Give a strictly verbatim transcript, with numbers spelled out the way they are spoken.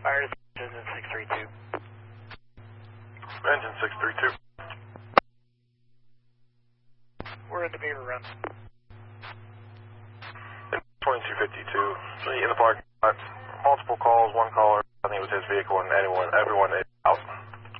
Fire engine six three two. Engine six three two. We're in the Beaver Run. twenty-two fifty-two. In the parking lot. Multiple calls, one caller. I think it was his vehicle, and anyone, everyone.